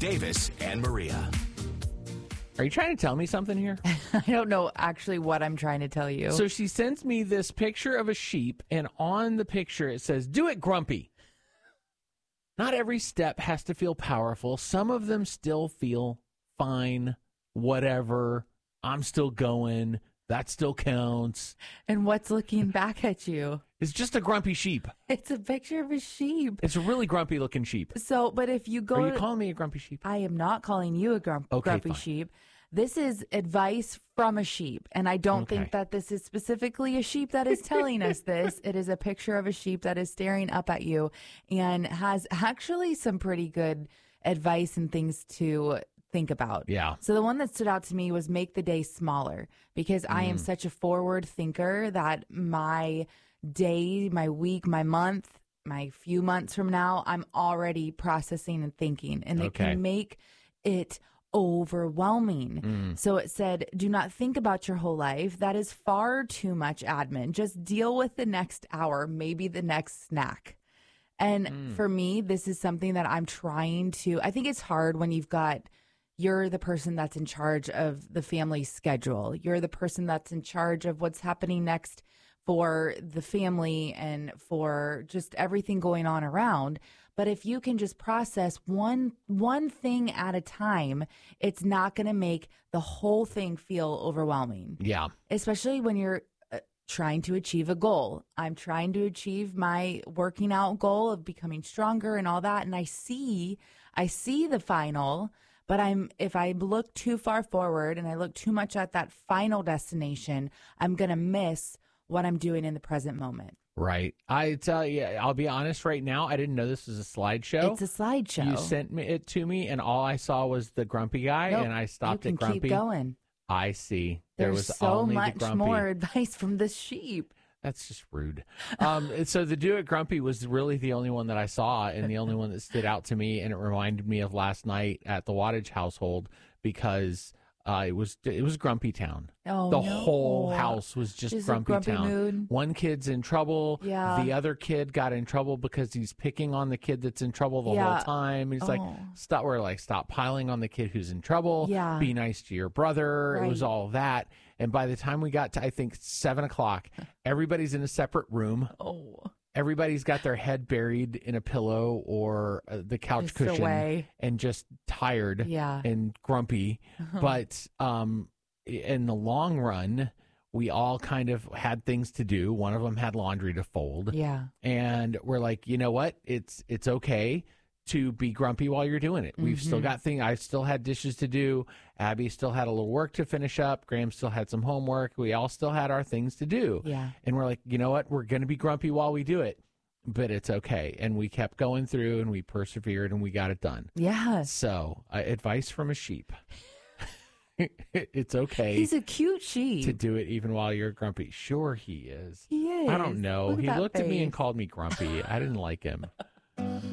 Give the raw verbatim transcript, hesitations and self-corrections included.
Davis and Maria. Are you trying to tell me something here? I don't know actually what I'm trying to tell you. So she sends me this picture of a sheep, and on the picture it says, "Do it, Grumpy." Not every step has to feel powerful. Some of them still feel fine, whatever. I'm still going. That still counts. And what's looking back at you? It's just a grumpy sheep. It's a picture of a sheep. It's a really grumpy looking sheep. So, but if you go... Are you to, calling me a grumpy sheep? I am not calling you a grump, Okay, grumpy fine. sheep. This is advice from a sheep. And I don't Okay. think that this is specifically a sheep that is telling us this. It is a picture of a sheep that is staring up at you and has actually some pretty good advice and things to think about. Yeah. So the one that stood out to me was make the day smaller, because I am such a forward thinker that my day, my week, my month, my few months from now, I'm already processing and thinking, and it Okay. can make it overwhelming. So it said, do not think about your whole life. That is far too much admin. Just deal with the next hour, maybe the next snack. And for me, this is something that I'm trying to, I think it's hard when you've got, you're the person that's in charge of the family schedule. You're the person that's in charge of what's happening next for the family and for just everything going on around. But if you can just process one one thing at a time, it's not going to make the whole thing feel overwhelming. Yeah. Especially when you're uh, trying to achieve a goal. I'm trying to achieve my working out goal of becoming stronger and all that, and I see I see the final, but I'm if I look too far forward and I look too much at that final destination, I'm going to miss what I'm doing in the present moment. Right. I tell you, I'll be honest right now, I didn't know this was a slideshow. It's a slideshow. You sent me it to me, and all I saw was the grumpy guy, Nope, and I stopped you at can grumpy. keep going. I see. There There's was so only much the grumpy. more advice from this sheep. That's just rude. Um, and so the Do It Grumpy was really the only one that I saw, and the only one that stood out to me, and it reminded me of last night at the Wattage household, because uh, it was it was Grumpy Town. Oh, the no. whole house was just, Just a grumpy, grumpy town. mood. One kid's in trouble. Yeah. The other kid got in trouble because he's picking on the kid that's in trouble the Yeah. whole time. He's like, Oh. stop. We're like, stop piling on the kid who's in trouble. Yeah. Be nice to your brother. It was Right. all that. And by the time we got to, I think, seven o'clock, everybody's in a separate room. Oh, Everybody's got their head buried in a pillow or uh, the couch Just cushion away. and just tired Yeah. and grumpy. But um, in the long run, we all kind of had things to do. One of them had laundry to fold. yeah. And we're like, you know what? It's it's okay to be grumpy while you're doing it. We've still got things. I still had dishes to do. Abby still had a little work to finish up. Graham still had some homework. We all still had our things to do. Yeah. And we're like, you know what? We're going to be grumpy while we do it, but it's okay. And we kept going through, and we persevered, and we got it done. Yes. So, uh, advice from a sheep. It's okay He's a cute sheep. to do it even while you're grumpy. Sure, he is. He is. I don't know. Look at He that looked at me and face. called me grumpy. I didn't like him.